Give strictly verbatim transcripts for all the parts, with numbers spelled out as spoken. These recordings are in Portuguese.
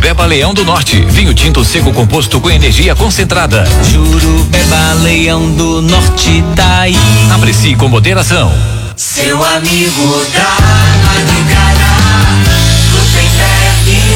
Jurubeba Leão do Norte, vinho tinto seco composto com energia concentrada. Jurubeba Leão do Norte tá aí. Aprecie com moderação. Seu amigo da madrugada, Gutenberg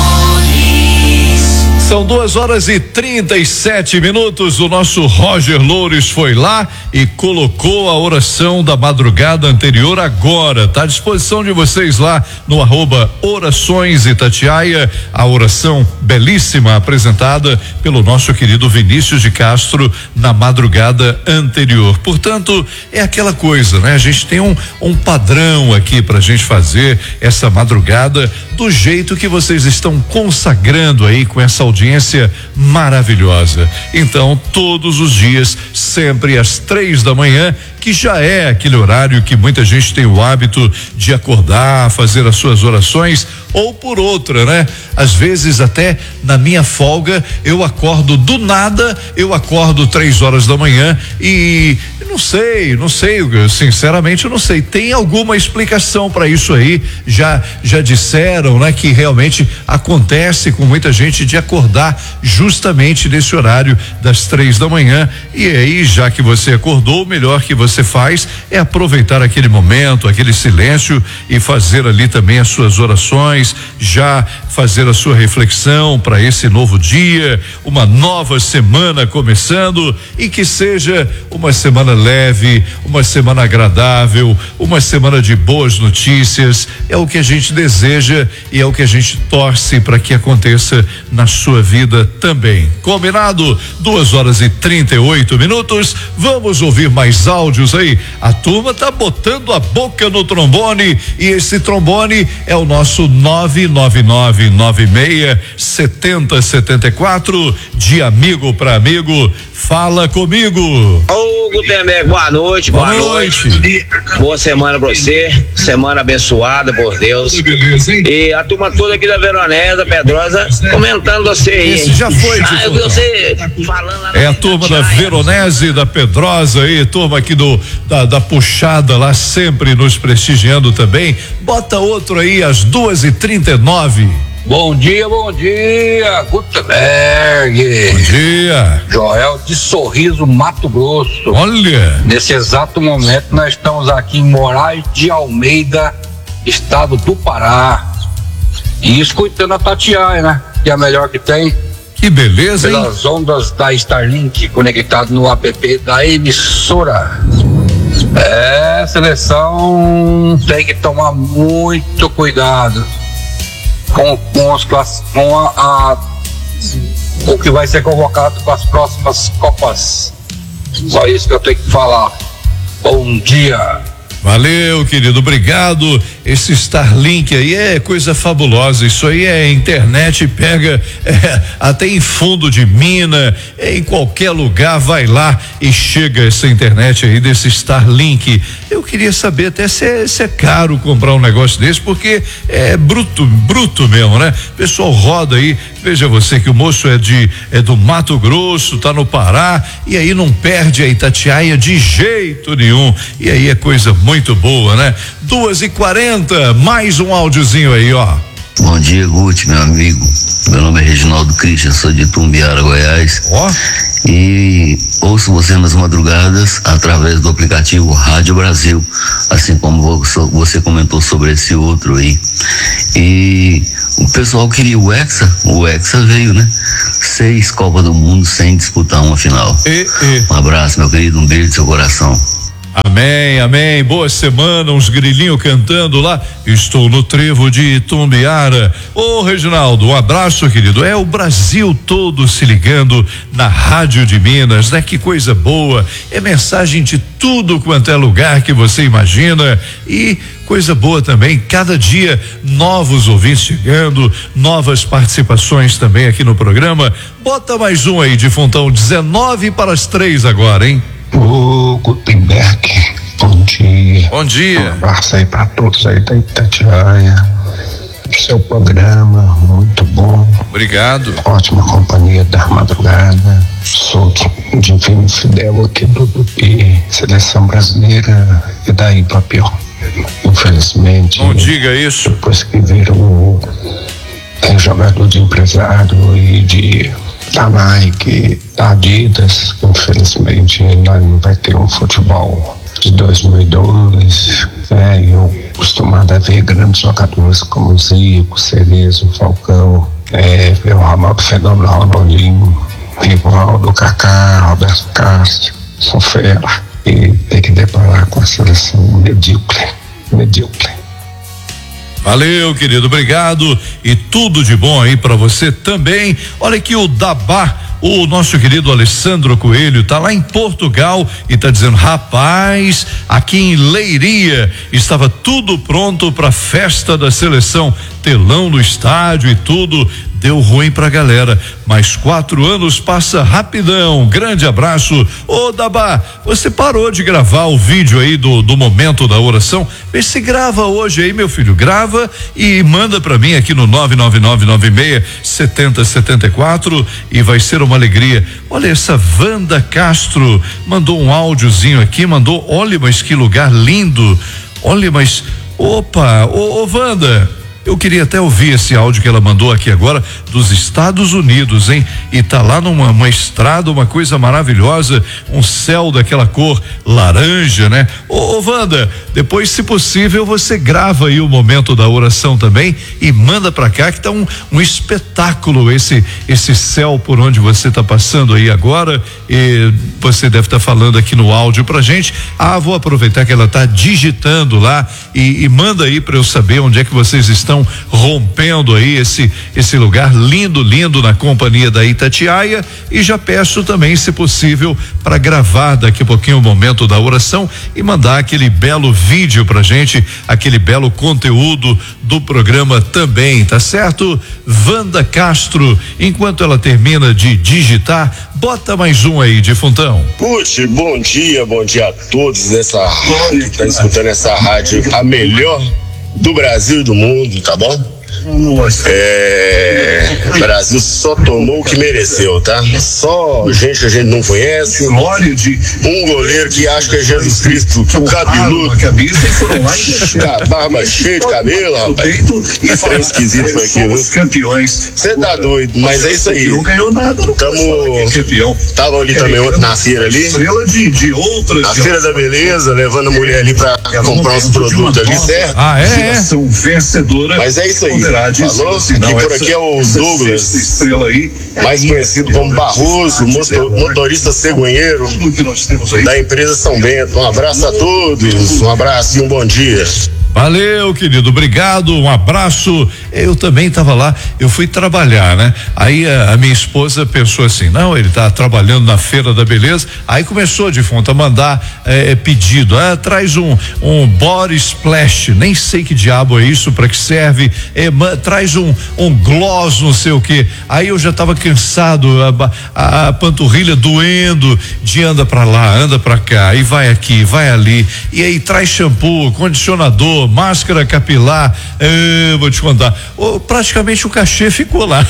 Nunes. São duas horas e trinta e sete minutos. O nosso Roger Loures foi lá e colocou a oração da madrugada anterior agora. Tá à disposição de vocês lá no arroba Orações Itatiaia. A oração belíssima apresentada pelo nosso querido Vinícius de Castro na madrugada anterior. Portanto, é aquela coisa, né? A gente tem um, um padrão aqui pra gente fazer essa madrugada do jeito que vocês estão consagrando aí com essa audiência maravilhosa. Então, todos os dias, sempre às três da manhã, que já é aquele horário que muita gente tem o hábito de acordar, fazer as suas orações, ou por outra, né? Às vezes até na minha folga eu acordo do nada, eu acordo três horas da manhã e não sei, não sei, sinceramente eu não sei. Tem alguma explicação para isso aí? Já já disseram, né, que realmente acontece com muita gente de acordar justamente nesse horário das três da manhã. E aí, já que você acordou, o melhor que você faz é aproveitar aquele momento, aquele silêncio e fazer ali também as suas orações, já fazer a sua reflexão para esse novo dia, uma nova semana começando, e que seja uma semana leve, uma semana agradável, uma semana de boas notícias. É o que a gente deseja e é o que a gente torce para que aconteça na sua vida também. Combinado? Duas horas e trinta e oito minutos. Vamos ouvir mais áudios aí. A turma tá botando a boca no trombone e esse trombone é o nosso nove nove nove nove seis sete zero sete quatro, de amigo para amigo. Fala comigo. Ô, Gutenberg, boa noite, boa, boa noite. noite. Boa semana pra você, semana abençoada por Deus. Beleza, hein? E a turma toda aqui da Veronesa, Pedrosa, comentando você aí. Esse já foi, ah, eu vi você falando lá. É a turma da Veronese e da Pedrosa aí, turma aqui do da, da puxada lá, sempre nos prestigiando também. Bota outro aí às duas e trinta e nove. Bom dia, bom dia, Gutenberg. Bom dia. Joel de Sorriso, Mato Grosso. Olha. Nesse exato momento nós estamos aqui em Moraes de Almeida, estado do Pará. E escutando a Tatiaia, né? Que é a melhor que tem. Que beleza, hein? Pelas ondas da Starlink, conectado no app da emissora. É, seleção tem que tomar muito cuidado com, com, os, com a, a, o que vai ser convocado para as próximas Copas. Só isso que eu tenho que falar. Bom dia. Valeu, querido, obrigado. Esse Starlink aí é coisa fabulosa. Isso aí é internet, pega é, até em fundo de mina, é, em qualquer lugar, vai lá e chega essa internet aí desse Starlink. Eu queria saber até se é, se é caro comprar um negócio desse, porque é bruto, bruto mesmo, né? O pessoal roda aí, veja você que o moço é de é do Mato Grosso, tá no Pará, e aí não perde a Itatiaia de jeito nenhum. E aí é coisa muito boa, né? Duas e quarenta, mais um áudiozinho aí, ó. Bom dia, Guti, meu amigo. Meu nome é Reginaldo Christian, sou de Tumbiara, Goiás. Ó. E ouço você nas madrugadas através do aplicativo Rádio Brasil, assim como você comentou sobre esse outro aí. E o pessoal queria o Hexa, o Hexa veio, né? Seis Copas do Mundo sem disputar uma final. E, e. Um abraço, meu querido, um beijo no seu coração. Amém, amém, boa semana, uns grilinhos cantando lá, estou no trevo de Itumbiara. Ô Reginaldo, um abraço, querido, é o Brasil todo se ligando na Rádio de Minas, né? Que coisa boa, é mensagem de tudo quanto é lugar que você imagina, e coisa boa também, cada dia novos ouvintes chegando, novas participações também aqui no programa. Bota mais um aí, Defuntão, dezenove para as três agora, hein? Ô, Gutenberg, bom dia. Bom dia. Um abraço aí pra todos aí da Itatiaia. Seu programa, muito bom. Obrigado. Ótima companhia da madrugada. Sou divino fidel aqui do Tupi, seleção brasileira, e daí pra pior. Infelizmente. Não diga isso. Depois que viram o jogador, de empresário e de da Nike, da Adidas. Infelizmente nós não vai ter um futebol de dois mil e dois. É, eu costumado a ver grandes jogadores como o Zico, Cerezo, Falcão, é, o Ronaldo Fenômeno, Ronaldinho, Rivaldo, Kaká, Roberto Castro, são fera, e tem que deparar com a seleção medíocre, medíocre. Valeu, querido, obrigado e tudo de bom aí pra você também. Olha aqui o Dabá, o nosso querido Alessandro Coelho tá lá em Portugal e tá dizendo: rapaz, aqui em Leiria estava tudo pronto pra festa da seleção, telão no estádio e tudo. Deu ruim pra galera, mas quatro anos passa rapidão. Grande abraço. Ô Dabá, você parou de gravar o vídeo aí do, do momento da oração? Vê se grava hoje aí, meu filho, grava e manda pra mim aqui no nove nove nove nove seis sete zero sete quatro e vai ser uma alegria. Olha, essa Wanda Castro mandou um áudiozinho aqui, mandou, olha, mas que lugar lindo. Olha, mas, opa, ô, ô Wanda, eu queria até ouvir esse áudio que ela mandou aqui agora dos Estados Unidos, hein? E tá lá numa uma estrada, uma coisa maravilhosa, um céu daquela cor laranja, né? Ô, ô Wanda, depois, se possível, você grava aí o momento da oração também e manda pra cá, que tá um, um espetáculo esse esse céu por onde você tá passando aí agora, e você deve estar tá falando aqui no áudio pra gente. Ah, vou aproveitar que ela tá digitando lá e, e manda aí pra eu saber onde é que vocês estão rompendo aí esse esse lugar lindo, lindo na companhia da Itatiaia, e já peço também, se possível, para gravar daqui a pouquinho o momento da oração e mandar aquele belo vídeo pra gente, aquele belo conteúdo do programa também, tá certo? Wanda Castro, enquanto ela termina de digitar, bota mais um aí, defuntão. Puxa, bom dia, bom dia a todos nessa rádio, que tá escutando essa rádio, a melhor do Brasil e do mundo, tá bom? É, o Brasil só tomou o que mereceu, tá? Só gente que a gente não conhece, um goleiro que acha que é Jesus Cristo, cabeludo, com a barba cheia de cabelo, rapaz. Trem esquisito foi aquilo. Você tá doido, mas é isso aí. Tamo, tava ali também ontem na feira ali, na Feira da Beleza, levando a mulher ali pra comprar uns produtos ali, certo? Ah, é? Mas é isso aí. Falou? Que por aqui é o Douglas, mais conhecido como Barroso, motorista cegonheiro da empresa São Bento. Um abraço a todos, um abraço e um bom dia. Valeu, querido, obrigado, um abraço. Eu também estava lá, eu fui trabalhar, né? Aí a, a minha esposa pensou assim: não, ele tá trabalhando na Feira da Beleza. Aí começou de fonte a mandar é, pedido, ah, traz um um body splash, nem sei que diabo é isso, para que serve, é, ma, traz um um gloss, não sei o que. Aí eu já estava cansado, a, a, a panturrilha doendo, de anda para lá, anda para cá, e vai aqui, vai ali, e aí traz shampoo, condicionador, máscara capilar, eu vou te contar, oh, praticamente o cachê ficou lá.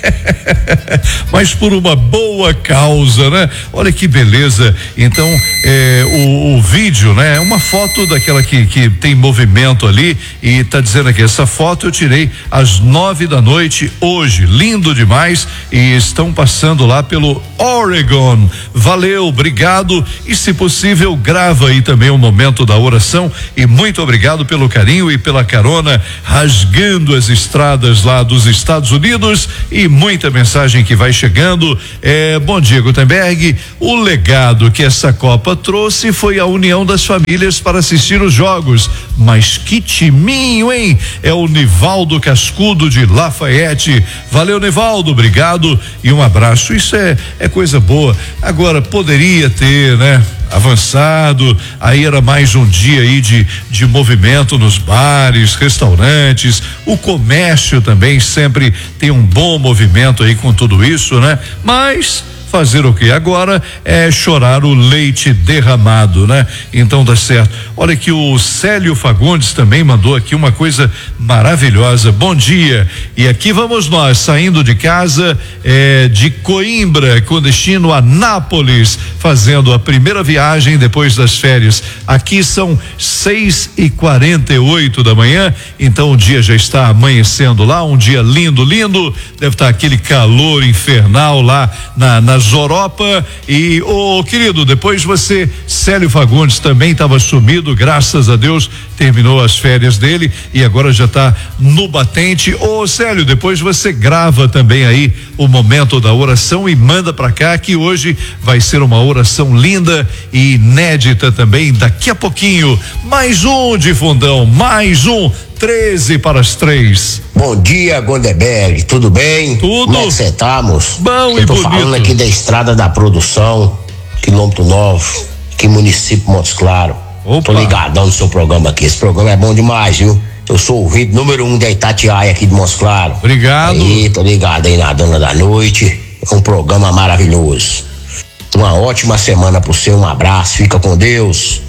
Mas por uma boa causa, né? Olha que beleza. Então, é, o, o vídeo, né? É uma foto daquela que, que tem movimento ali, e tá dizendo aqui, essa foto eu tirei às nove da noite hoje, lindo demais, e estão passando lá pelo Oregon. Valeu, obrigado, e se possível grava aí também o momento da oração, e muito obrigado pelo carinho e pela carona, rasgando as estradas lá dos Estados Unidos. E muita mensagem que vai chegando. É, bom dia, Gutenberg. O legado que essa Copa trouxe foi a união das famílias para assistir os jogos. Mas que timinho, hein? É o Nivaldo Cascudo de Lafayette. Valeu, Nivaldo, obrigado e um abraço. Isso é, é coisa boa. Agora, poderia ter, né? Avançado, aí era mais um dia aí de, de movimento nos bares, restaurantes, o comércio também sempre tem um bom movimento aí com tudo isso, né? Mas fazer o quê? Agora é chorar o leite derramado, né? Então dá certo. Olha que o Célio Fagundes também mandou aqui uma coisa maravilhosa. Bom dia. E aqui vamos nós, saindo de casa é, de Coimbra, com destino a Nápoles, fazendo a primeira viagem depois das férias. Aqui são seis e quarenta e oito da manhã, então o dia já está amanhecendo lá, um dia lindo, lindo. Deve estar aquele calor infernal lá na, na Europa. E, ô querido, depois você, Célio Fagundes, também estava sumido, graças a Deus, terminou as férias dele e agora já está no batente. Ô Célio, depois você grava também aí o momento da oração e manda para cá, que hoje vai ser uma oração linda e inédita também. Daqui a pouquinho, mais um de fundão, mais um, treze para as três. Bom dia, Gondeberg, tudo bem? Tudo. Como é que você tá, moço? Bom Eu e tô bonito. falando aqui da Estrada da Produção, quilômetro nove, aqui município Montes Claros. Opa. Tô ligadão no seu programa aqui, esse programa é bom demais, viu? Eu sou o ouvinte número um da Itatiaia aqui de Montes Claros. Obrigado. Aí, tô ligado aí na Dona da Noite, é um programa maravilhoso. Uma ótima semana pro você, um abraço, fica com Deus.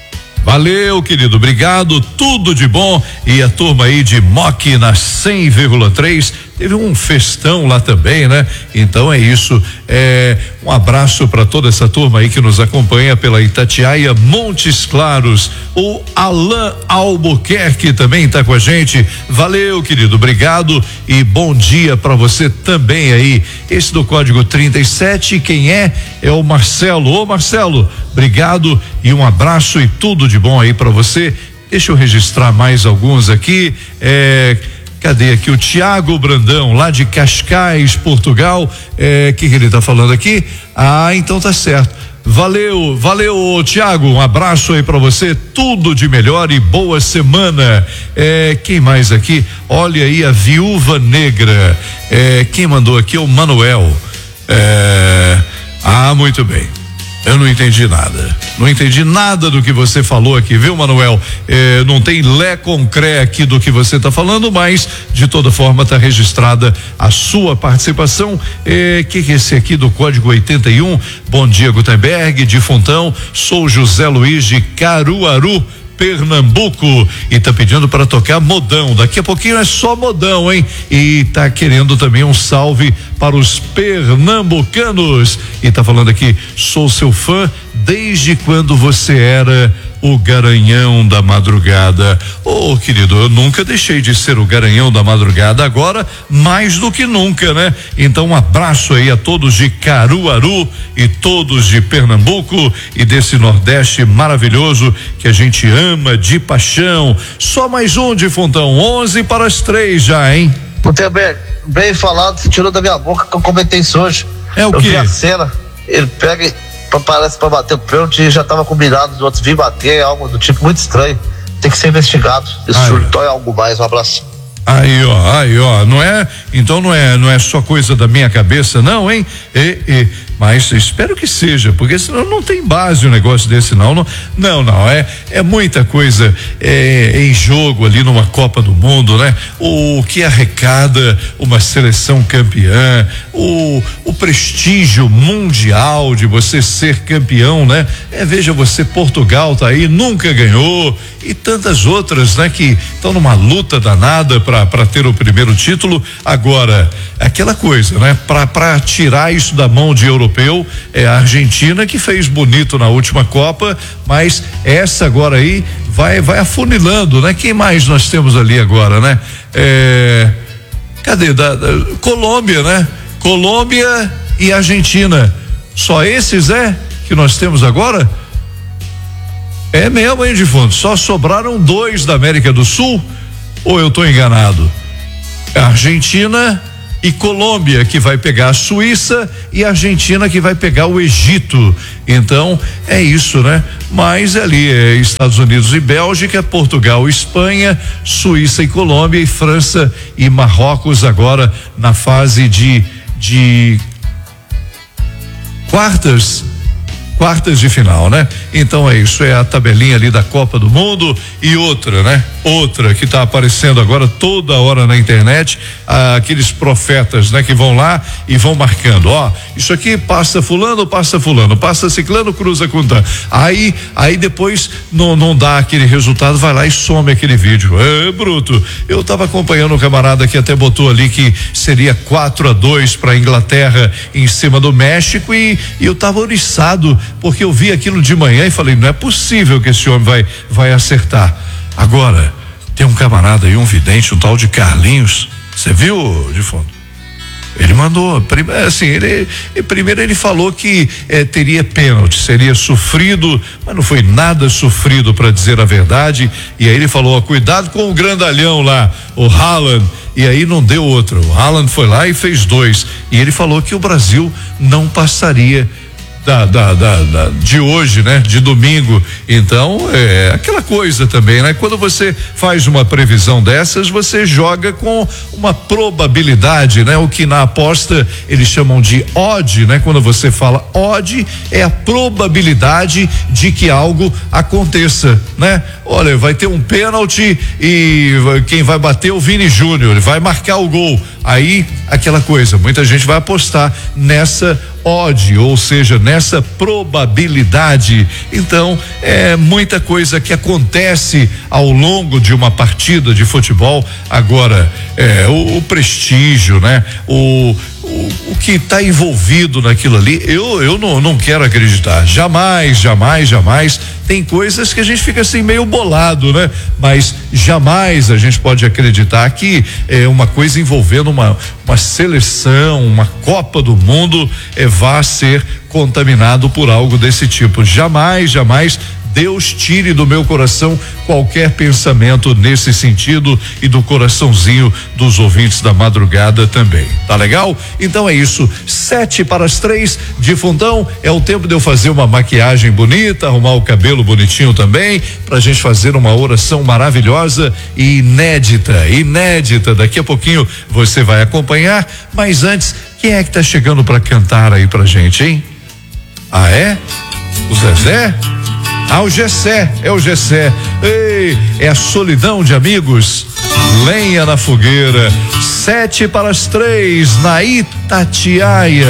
Valeu, querido, obrigado, tudo de bom. E a turma aí de Moc na cem vírgula três teve um festão lá também, né? Então é isso, é, um abraço para toda essa turma aí que nos acompanha pela Itatiaia Montes Claros. O Alain Albuquerque também tá com a gente. Valeu, querido, obrigado e bom dia para você também aí. Esse do código trinta e sete, quem é? É o Marcelo. Ô Marcelo, obrigado e um abraço e tudo de bom aí para você. Deixa eu registrar mais alguns aqui. É, Cadê aqui o Tiago Brandão, lá de Cascais, Portugal? É, que que ele tá falando aqui? Ah, então tá certo. Valeu, valeu, Tiago, um abraço aí pra você, tudo de melhor e boa semana. É, quem mais aqui? Olha aí a Viúva Negra. É, quem mandou aqui é o Manuel. É, ah, muito bem. Eu não entendi nada. Não entendi nada do que você falou aqui, viu, Manuel? Eh, não tem lé concré aqui do que você está falando, mas de toda forma está registrada a sua participação. Eh, que que é esse aqui do código oitenta e um? Bom dia, Gutenberg, de Fontão. Sou José Luiz de Caruaru, Pernambuco, e tá pedindo para tocar modão. Daqui a pouquinho é só modão, hein? E tá querendo também um salve para os pernambucanos. E tá falando aqui, sou seu fã desde quando você era o Garanhão da Madrugada. Ô, oh, querido, eu nunca deixei de ser o Garanhão da Madrugada, agora mais do que nunca, né? Então um abraço aí a todos de Caruaru e todos de Pernambuco e desse Nordeste maravilhoso que a gente ama de paixão. Só mais um de Fontão, onze para as três já, hein? Gutenberg, bem falado, você tirou da minha boca que eu comentei isso hoje. É o eu quê? Vi a cena, ele pega e parece pra bater o pênalti e já tava combinado dos outros vir bater, algo do tipo muito estranho. Tem que ser investigado. Isso Ai. surtou é algo mais. Um abraço. Aí, ó, aí, ó, não é, então não é, não é só coisa da minha cabeça, não, hein? E, e, mas espero que seja, porque senão não tem base um negócio desse, não, não, não, não é, é muita coisa é, em jogo ali numa Copa do Mundo, né? O que arrecada uma seleção campeã, o, o prestígio mundial de você ser campeão, né? É, veja você, Portugal tá aí, nunca ganhou, e tantas outras, né? Que estão numa luta danada para para ter o primeiro título. Agora, aquela coisa, né? Para para tirar isso da mão de europeu, é a Argentina que fez bonito na última Copa, mas essa agora aí vai vai afunilando, né? Quem mais nós temos ali agora, né? É, cadê? Da, da Colômbia, né? Colômbia e Argentina. Só esses é que nós temos agora? É mesmo, hein, de fundo? Só sobraram dois da América do Sul? Ou eu tô enganado? Argentina e Colômbia que vai pegar a Suíça e a Argentina que vai pegar o Egito. Então é isso, né? Mas ali é Estados Unidos e Bélgica, Portugal, Espanha, Suíça e Colômbia, e França e Marrocos agora na fase de de quartas quartas de final, né? Então é isso, é a tabelinha ali da Copa do Mundo. E outra, né? outra que está aparecendo agora toda hora na internet, ah, aqueles profetas, né, que vão lá e vão marcando, ó, isso aqui passa fulano, passa fulano, passa ciclano, cruza com tan. Aí, aí depois não, não dá aquele resultado, vai lá e some aquele vídeo. É, bruto. Eu estava acompanhando um camarada que até botou ali que seria quatro a dois para a Inglaterra em cima do México e, e eu estava oriçado porque eu vi aquilo de manhã e falei, não é possível que esse homem vai, vai acertar. Agora, tem um camarada aí, um vidente, um tal de Carlinhos, você viu, de fundo? Ele mandou, assim, ele, primeiro ele falou que eh, teria pênalti, seria sofrido, mas não foi nada sofrido, para dizer a verdade. E aí ele falou, ó, cuidado com o grandalhão lá, o Haaland. E aí não deu outra. O Haaland foi lá e fez dois. E ele falou que o Brasil não passaria Da, da, da, da, de hoje, né? De domingo. Então, é aquela coisa também, né? Quando você faz uma previsão dessas, você joga com uma probabilidade, né? O que na aposta eles chamam de odd, né? Quando você fala odd, é a probabilidade de que algo aconteça, né? Olha, vai ter um pênalti e quem vai bater é o Vini Júnior, vai marcar o gol. Aí, aquela coisa, muita gente vai apostar nessa odd, ou seja, nessa probabilidade. Então, é muita coisa que acontece ao longo de uma partida de futebol. Agora, é, o, o prestígio, né? O, o, o que está envolvido naquilo ali, eu, eu não, não quero acreditar. Jamais, jamais, jamais. Tem coisas que a gente fica assim meio bolado, né? Mas jamais a gente pode acreditar que é uma coisa envolvendo uma, uma seleção, uma Copa do Mundo, é, vá ser contaminado por algo desse tipo. Jamais, jamais. Deus tire do meu coração qualquer pensamento nesse sentido e do coraçãozinho dos ouvintes da madrugada também. Tá legal? Então é isso. Sete para as três de fundão. É o tempo de eu fazer uma maquiagem bonita, arrumar o cabelo bonitinho também, pra gente fazer uma oração maravilhosa e inédita. Inédita. Daqui a pouquinho você vai acompanhar. Mas antes, quem é que tá chegando pra cantar aí pra gente, hein? Ah, é? O Zezé? Ah, o Gessé, é o Gessé. Ei, é a solidão de amigos. Lenha na fogueira. Sete para as três, na Itatiaia.